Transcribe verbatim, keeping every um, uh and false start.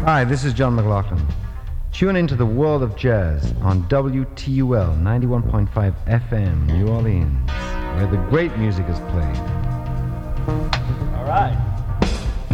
Hi, this is John McLaughlin. Tune into the world of jazz on W T U L ninety-one point five F M, New Orleans, where the great music is played. All right.